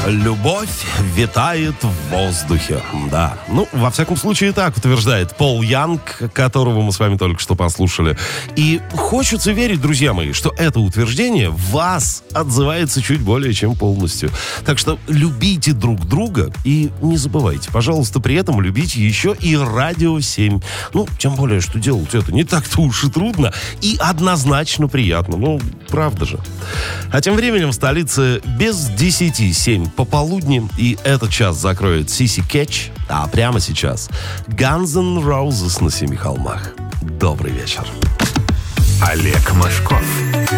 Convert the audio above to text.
Любовь витает в воздухе. Да. Ну, во всяком случае, так утверждает Пол Янг, которого мы с вами только что послушали. И хочется верить, друзья мои, что это утверждение в вас отзывается чуть более чем полностью. Так что любите друг друга и не забывайте, пожалуйста, при этом любите еще и Радио 7. Ну, тем более, что делать это не так-то уж и трудно и однозначно приятно. Ну, правда же. А тем временем в столице без 10:07 пополудни, и этот час закроет Сиси Кетч, а прямо сейчас Guns N' Roses на Семи холмах. Добрый вечер. Олег Мошков.